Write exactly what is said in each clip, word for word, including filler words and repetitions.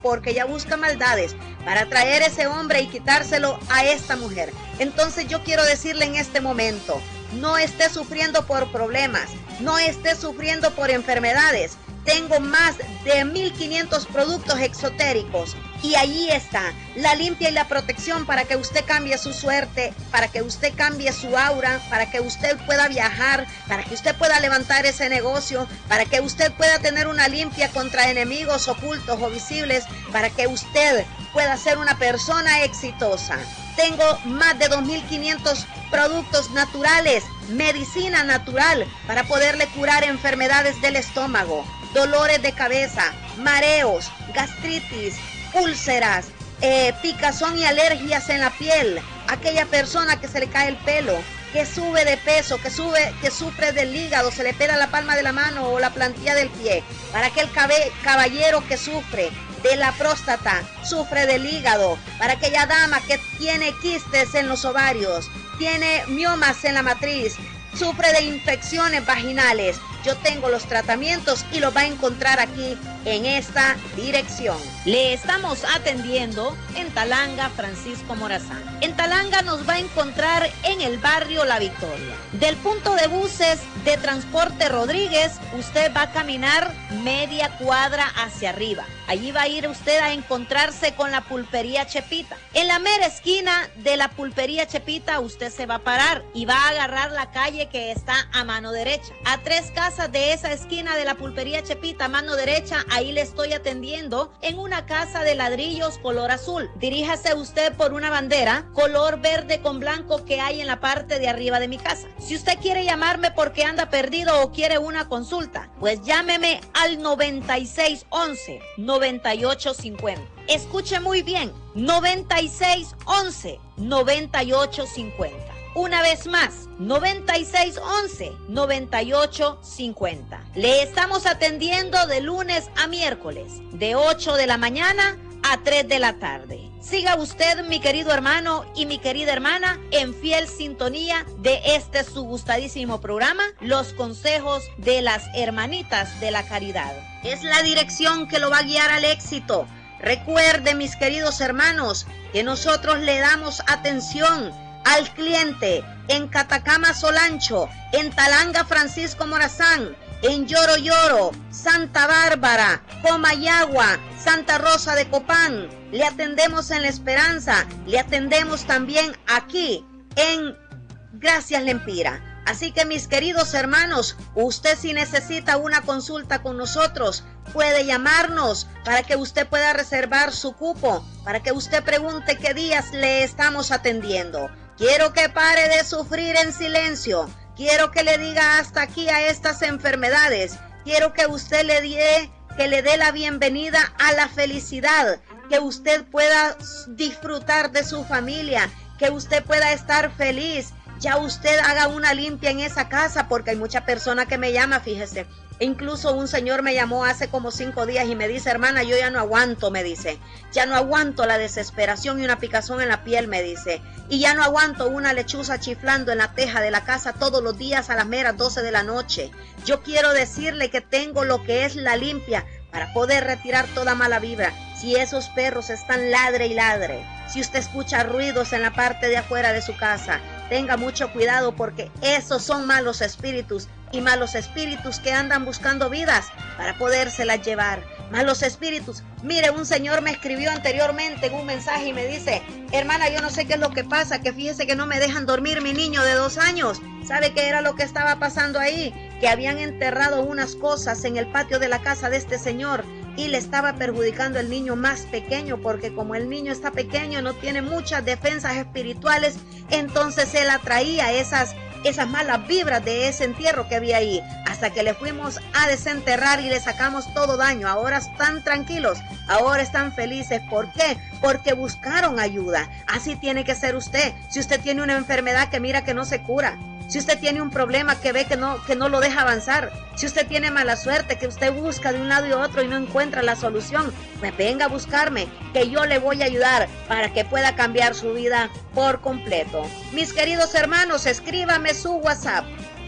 porque ella busca maldades para traer ese hombre y quitárselo a esta mujer. Entonces yo quiero decirle en este momento, no esté sufriendo por problemas, no esté sufriendo por enfermedades. Tengo más de mil quinientos productos exotéricos y allí está la limpia y la protección para que usted cambie su suerte, para que usted cambie su aura, para que usted pueda viajar, para que usted pueda levantar ese negocio, para que usted pueda tener una limpia contra enemigos ocultos o visibles, para que usted pueda ser una persona exitosa. Tengo más de dos mil quinientos productos naturales, medicina natural para poderle curar enfermedades del estómago, dolores de cabeza, mareos, gastritis, úlceras, eh, picazón y alergias en la piel, aquella persona que se le cae el pelo, que sube de peso, que sube, que sufre del hígado, se le pela la palma de la mano o la plantilla del pie, para aquel caballero que sufre de la próstata, sufre del hígado, para aquella dama que tiene quistes en los ovarios, tiene miomas en la matriz, sufre de infecciones vaginales. Yo tengo los tratamientos y los va a encontrar aquí en esta dirección. Le estamos atendiendo en Talanga, Francisco Morazán. En Talanga nos va a encontrar en el barrio La Victoria. Del punto de buses de Transporte Rodríguez, usted va a caminar media cuadra hacia arriba. Allí va a ir usted a encontrarse con la pulpería Chepita. En la mera esquina de la pulpería Chepita, usted se va a parar y va a agarrar la calle que está a mano derecha. A tres casas de esa esquina de la pulpería Chepita, a mano derecha, ahí le estoy atendiendo en una casa de ladrillos color azul. Diríjase usted por una bandera color verde con blanco que hay en la parte de arriba de mi casa. Si usted quiere llamarme porque anda perdido o quiere una consulta, pues llámeme al noventa y seis once, noventa y ocho cincuenta. Escuche muy bien, noventa y seis once, noventa y ocho cincuenta. Una vez más, noventa y seis once, noventa y ocho cincuenta. Le estamos atendiendo de lunes a miércoles, de ocho de la mañana a tres de la tarde. Siga usted, mi querido hermano y mi querida hermana, en fiel sintonía de este su gustadísimo programa, Los Consejos de las Hermanitas de la Caridad. Es la dirección que lo va a guiar al éxito. Recuerde, mis queridos hermanos, que nosotros le damos atención al cliente en Catacama Solancho, en Talanga Francisco Morazán, en Lloro Lloro, Santa Bárbara, Comayagua, Santa Rosa de Copán. Le atendemos en La Esperanza, le atendemos también aquí en Gracias Lempira. Así que, mis queridos hermanos, usted si necesita una consulta con nosotros, puede llamarnos para que usted pueda reservar su cupo, para que usted pregunte qué días le estamos atendiendo. Quiero que pare de sufrir en silencio. Quiero que le diga hasta aquí a estas enfermedades. Quiero que usted le dé, que le dé la bienvenida a la felicidad, que usted pueda disfrutar de su familia, que usted pueda estar feliz. Ya usted haga una limpia en esa casa, porque hay mucha persona que me llama, fíjese. Incluso un señor me llamó hace como cinco días y me dice, hermana, yo ya no aguanto, me dice. Ya no aguanto la desesperación y una picazón en la piel, me dice. Y ya no aguanto una lechuza chiflando en la teja de la casa todos los días a las meras doce de la noche. Yo quiero decirle que tengo lo que es la limpia para poder retirar toda mala vibra. Si esos perros están ladre y ladre, si usted escucha ruidos en la parte de afuera de su casa, tenga mucho cuidado, porque esos son malos espíritus, y malos espíritus que andan buscando vidas para podérselas llevar. Malos espíritus. Mire, un señor me escribió anteriormente en un mensaje y me dice, hermana, yo no sé qué es lo que pasa, que fíjese que no me dejan dormir mi niño de dos años. ¿Sabe qué era lo que estaba pasando ahí? Que habían enterrado unas cosas en el patio de la casa de este señor y le estaba perjudicando el niño más pequeño, porque como el niño está pequeño, no tiene muchas defensas espirituales, entonces él atraía esas esas malas vibras de ese entierro que había ahí, hasta que le fuimos a desenterrar y le sacamos todo daño. Ahora están tranquilos, ahora están felices. ¿Por qué? Porque buscaron ayuda. Así tiene que ser usted. Si usted tiene una enfermedad que mira que no se cura, si usted tiene un problema que ve que no, que no lo deja avanzar, si usted tiene mala suerte, que usted busca de un lado y otro y no encuentra la solución, pues venga a buscarme, que yo le voy a ayudar para que pueda cambiar su vida por completo. Mis queridos hermanos, escríbame su WhatsApp,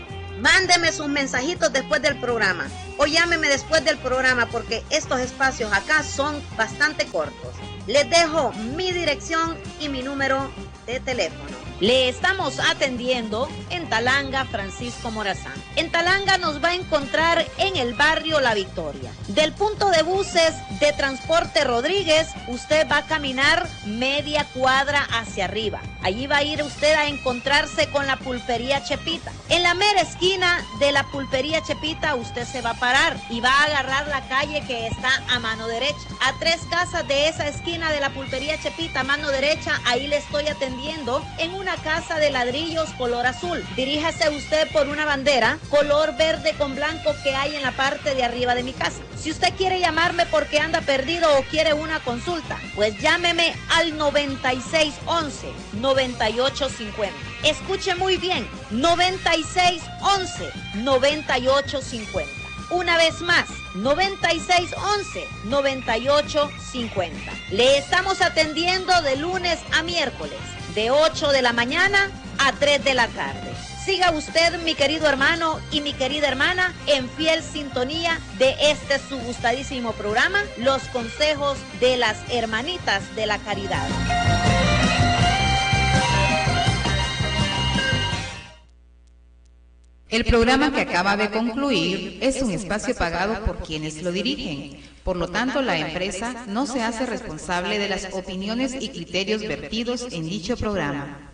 Mándeme sus mensajitos después del programa o llámeme después del programa porque estos espacios acá son bastante cortos. Les dejo mi dirección y mi número de teléfono. Le estamos atendiendo en Talanga, Francisco Morazán. En Talanga nos va a encontrar en el barrio La Victoria. Del punto de buses de Transporte Rodríguez, usted va a caminar media cuadra hacia arriba. Allí va a ir usted a encontrarse con la pulpería Chepita. En la mera esquina de la pulpería Chepita, usted se va a parar y va a agarrar la calle que está a mano derecha. A tres casas de esa esquina de la pulpería Chepita, a mano derecha, ahí le estoy atendiendo en una casa de ladrillos color azul. Diríjase usted por una bandera color verde con blanco que hay en la parte de arriba de mi casa. Si usted quiere llamarme porque anda perdido o quiere una consulta, pues llámeme al noventa y seis once, noventa y ocho cincuenta. Escuche muy bien, noventa y seis once, noventa y ocho cincuenta. Una vez más, noventa y seis once, noventa y ocho cincuenta. Le estamos atendiendo de lunes a miércoles, de ocho de la mañana a tres de la tarde. Siga usted, mi querido hermano y mi querida hermana, en fiel sintonía de este su gustadísimo programa, Los Consejos de las Hermanitas de la Caridad. El programa que acaba de concluir es un espacio pagado por quienes lo dirigen. Por lo tanto, la empresa no se hace responsable de las opiniones y criterios vertidos en dicho programa.